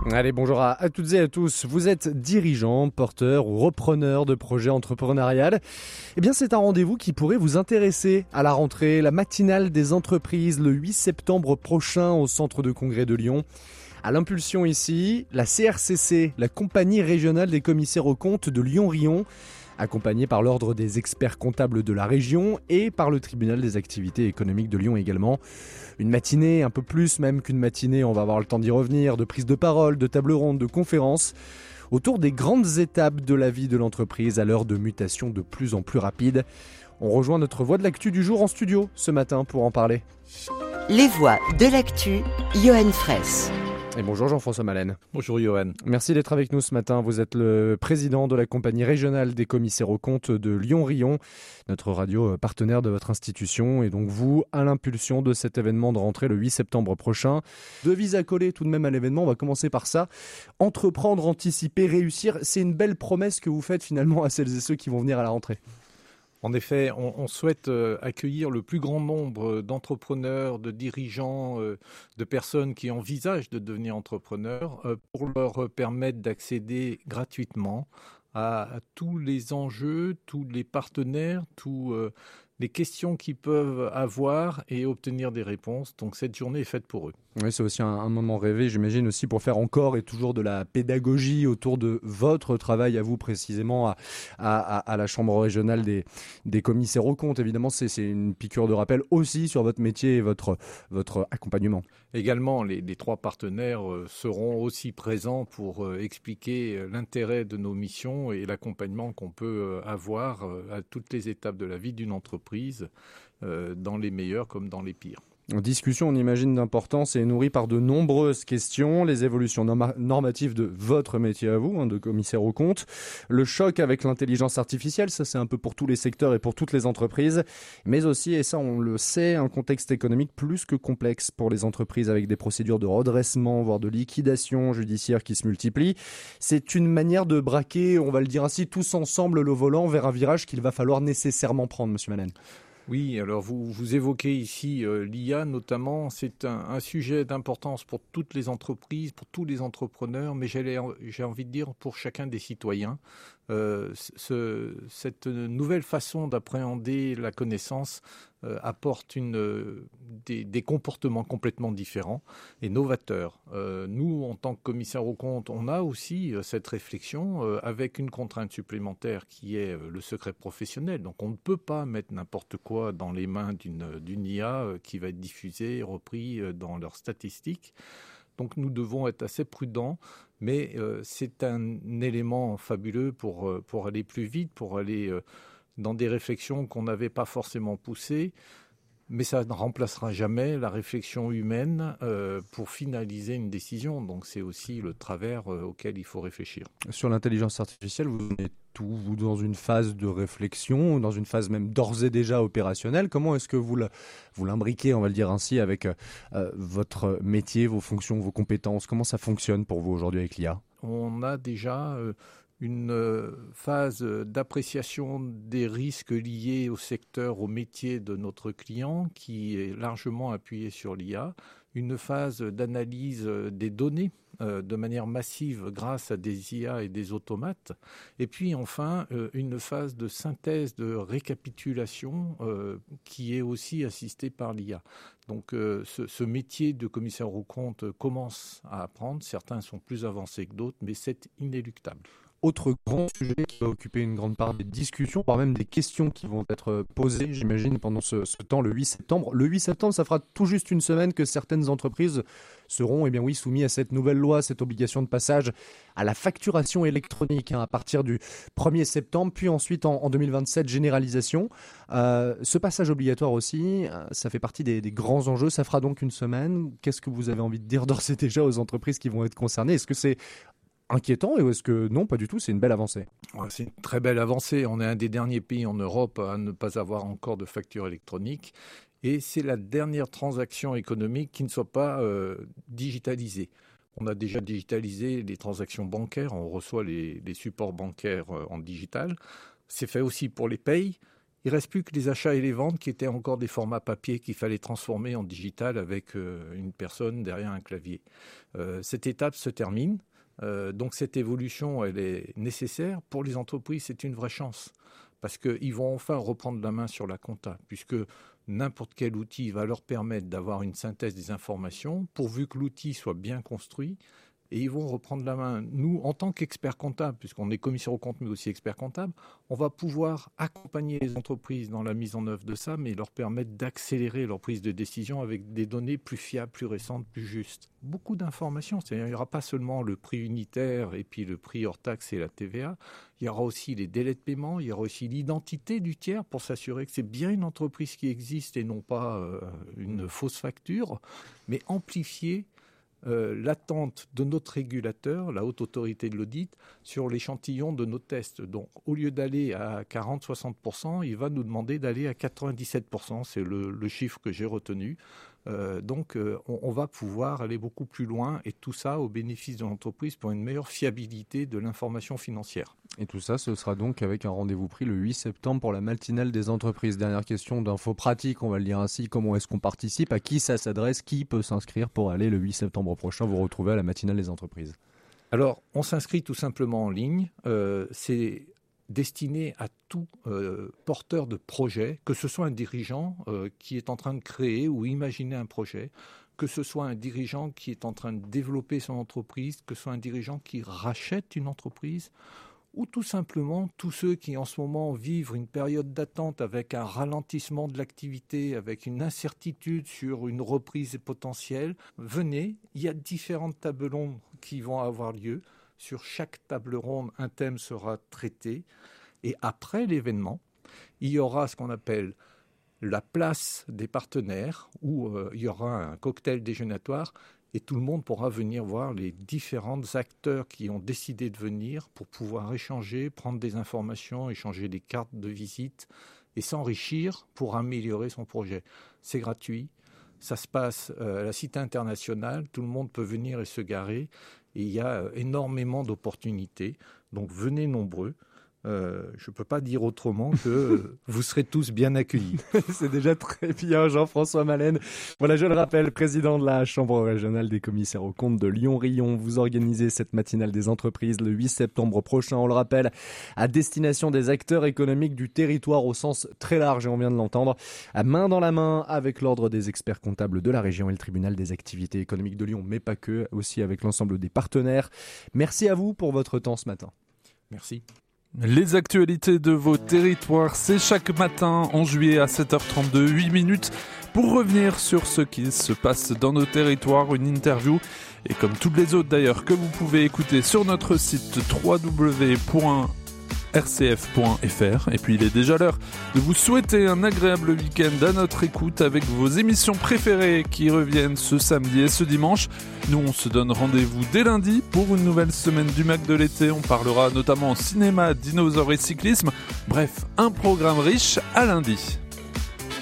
Allez, bonjour à toutes et à tous. Vous êtes dirigeant, porteur ou repreneur de projets entrepreneurial. Eh bien, c'est un rendez-vous qui pourrait vous intéresser à la rentrée, la matinale des entreprises le 8 septembre prochain au centre de congrès de Lyon. À l'impulsion ici, la CRCC, la compagnie régionale des commissaires aux comptes de Lyon-Rion, accompagnée par l'ordre des experts comptables de la région et par le tribunal des activités économiques de Lyon également. Une matinée, un peu plus même qu'une matinée, on va avoir le temps d'y revenir, de prise de parole, de table ronde, de conférences, autour des grandes étapes de la vie de l'entreprise à l'heure de mutation de plus en plus rapide. On rejoint notre voix de l'actu du jour en studio ce matin pour en parler. Les voix de l'actu, Johan Fraisse. Et bonjour Jean-François Malène. Bonjour Johan. Merci d'être avec nous ce matin. Vous êtes le président de la compagnie régionale des commissaires aux comptes de Lyon-Rion, notre radio partenaire de votre institution. Et donc vous, à l'impulsion de cet événement de rentrée le 8 septembre prochain. Devise à coller tout de même à l'événement, on va commencer par ça. Entreprendre, anticiper, réussir, c'est une belle promesse que vous faites finalement à celles et ceux qui vont venir à la rentrée. En effet, on souhaite accueillir le plus grand nombre d'entrepreneurs, de dirigeants, de personnes qui envisagent de devenir entrepreneurs pour leur permettre d'accéder gratuitement à tous les enjeux, tous les partenaires, tous les questions qu'ils peuvent avoir et obtenir des réponses. Donc cette journée est faite pour eux. Oui, c'est aussi un moment rêvé, j'imagine aussi pour faire encore et toujours de la pédagogie autour de votre travail à vous précisément à la Chambre régionale des commissaires aux comptes. Évidemment, c'est une piqûre de rappel aussi sur votre métier et votre accompagnement. Également, les trois partenaires seront aussi présents pour expliquer l'intérêt de nos missions et l'accompagnement qu'on peut avoir à toutes les étapes de la vie d'une entreprise, dans les meilleurs comme dans les pires. En discussion, on imagine d'importance et est nourrie par de nombreuses questions, les évolutions normatives de votre métier à vous, de commissaire aux comptes, le choc avec l'intelligence artificielle, ça c'est un peu pour tous les secteurs et pour toutes les entreprises, mais aussi, et ça on le sait, un contexte économique plus que complexe pour les entreprises avec des procédures de redressement, voire de liquidation judiciaire qui se multiplient. C'est une manière de braquer, on va le dire ainsi, tous ensemble le volant vers un virage qu'il va falloir nécessairement prendre, Monsieur Malène. Oui, alors vous évoquez ici l'IA notamment, c'est un sujet d'importance pour toutes les entreprises, pour tous les entrepreneurs, mais j'ai envie de dire pour chacun des citoyens. Cette nouvelle façon d'appréhender la connaissance apporte des comportements complètement différents et novateurs. Nous, en tant que commissaire aux comptes, on a aussi cette réflexion avec une contrainte supplémentaire qui est le secret professionnel. Donc on ne peut pas mettre n'importe quoi dans les mains d'une IA qui va être diffusée, repris dans leurs statistiques. Donc nous devons être assez prudents, mais c'est un élément fabuleux pour aller plus vite, pour aller dans des réflexions qu'on n'avait pas forcément poussées. Mais ça ne remplacera jamais la réflexion humaine pour finaliser une décision. Donc c'est aussi le travers auquel il faut réfléchir. Sur l'intelligence artificielle, vous êtes vous dans une phase de réflexion, dans une phase même d'ores et déjà opérationnelle. Comment est-ce que vous l'imbriquez, on va le dire ainsi, avec votre métier, vos fonctions, vos compétences? Comment ça fonctionne pour vous aujourd'hui avec l'IA? On a déjà une phase d'appréciation des risques liés au secteur, au métier de notre client qui est largement appuyée sur l'IA, une phase d'analyse des données de manière massive grâce à des IA et des automates, et puis enfin une phase de synthèse, de récapitulation qui est aussi assistée par l'IA. Donc ce métier de commissaire aux comptes commence à apprendre, certains sont plus avancés que d'autres, mais c'est inéluctable. Autre grand sujet qui va occuper une grande part des discussions, voire même des questions qui vont être posées, j'imagine, pendant ce temps, le 8 septembre. Le 8 septembre, ça fera tout juste une semaine que certaines entreprises seront soumises à cette nouvelle loi, cette obligation de passage à la facturation électronique à partir du 1er septembre, puis ensuite en 2027, généralisation. Ce passage obligatoire aussi, ça fait partie des grands enjeux. Ça fera donc une semaine. Qu'est-ce que vous avez envie de dire d'ores et déjà aux entreprises qui vont être concernées? Est-ce que c'est inquiétant ou est-ce que non, pas du tout, c'est une belle avancée? C'est une très belle avancée. On est un des derniers pays en Europe à ne pas avoir encore de facture électronique et c'est la dernière transaction économique qui ne soit pas digitalisée. On a déjà digitalisé les transactions bancaires, on reçoit les supports bancaires en digital. C'est fait aussi pour les payes Il ne reste plus que les achats et les ventes qui étaient encore des formats papier qu'il fallait transformer en digital avec une personne derrière un clavier. Cette étape se termine. Donc cette évolution, elle est nécessaire. Pour les entreprises, c'est une vraie chance parce qu'ils vont enfin reprendre la main sur la compta puisque n'importe quel outil va leur permettre d'avoir une synthèse des informations pourvu que l'outil soit bien construit. Et ils vont reprendre la main. Nous, en tant qu'experts comptables, puisqu'on est commissaire aux comptes, mais aussi experts comptables, on va pouvoir accompagner les entreprises dans la mise en œuvre de ça, mais leur permettre d'accélérer leur prise de décision avec des données plus fiables, plus récentes, plus justes. Beaucoup d'informations. C'est-à-dire, il n'y aura pas seulement le prix unitaire et puis le prix hors taxe et la TVA. Il y aura aussi les délais de paiement. Il y aura aussi l'identité du tiers pour s'assurer que c'est bien une entreprise qui existe et non pas une fausse facture, mais amplifier l'attente de notre régulateur, la haute autorité de l'audit, sur l'échantillon de nos tests. Donc, au lieu d'aller à 40-60%, il va nous demander d'aller à 97%. C'est le chiffre que j'ai retenu. On va pouvoir aller beaucoup plus loin et tout ça au bénéfice de l'entreprise pour une meilleure fiabilité de l'information financière. Et tout ça, ce sera donc avec un rendez-vous pris le 8 septembre pour la matinale des entreprises. Dernière question d'infos pratiques, on va le dire ainsi. Comment est-ce qu'on participe? À qui ça s'adresse? Qui peut s'inscrire pour aller le 8 septembre prochain vous retrouver à la matinale des entreprises? Alors, on s'inscrit tout simplement en ligne. C'est destiné à tout porteur de projet, que ce soit un dirigeant qui est en train de créer ou imaginer un projet, que ce soit un dirigeant qui est en train de développer son entreprise, que ce soit un dirigeant qui rachète une entreprise, ou tout simplement tous ceux qui en ce moment vivent une période d'attente avec un ralentissement de l'activité, avec une incertitude sur une reprise potentielle. Venez, il y a différentes tables rondes qui vont avoir lieu. Sur chaque table ronde, un thème sera traité. Et après l'événement, il y aura ce qu'on appelle la place des partenaires, où il y aura un cocktail déjeunatoire et tout le monde pourra venir voir les différents acteurs qui ont décidé de venir pour pouvoir échanger, prendre des informations, échanger des cartes de visite et s'enrichir pour améliorer son projet. C'est gratuit, ça se passe à la Cité internationale, tout le monde peut venir et se garer et il y a énormément d'opportunités, donc venez nombreux. Je ne peux pas dire autrement que vous serez tous bien accueillis. C'est déjà très bien, Jean-François Malène. Voilà, je le rappelle, président de la Chambre régionale des commissaires aux comptes de Lyon-Rion. Vous organisez cette matinale des entreprises le 8 septembre prochain, on le rappelle, à destination des acteurs économiques du territoire au sens très large, et on vient de l'entendre, à main dans la main avec l'ordre des experts comptables de la région et le tribunal des activités économiques de Lyon, mais pas que, aussi avec l'ensemble des partenaires. Merci à vous pour votre temps ce matin. Merci. Les actualités de vos territoires, c'est chaque matin en juillet à 7h32, 8 minutes pour revenir sur ce qui se passe dans nos territoires, une interview et comme toutes les autres d'ailleurs que vous pouvez écouter sur notre site www.rcf.fr. Et puis il est déjà l'heure de vous souhaiter un agréable week-end à notre écoute avec vos émissions préférées qui reviennent ce samedi et ce dimanche. Nous on se donne rendez-vous dès lundi pour une nouvelle semaine du Mac de l'été. On parlera notamment cinéma, dinosaures et cyclisme. Bref, un programme riche à lundi.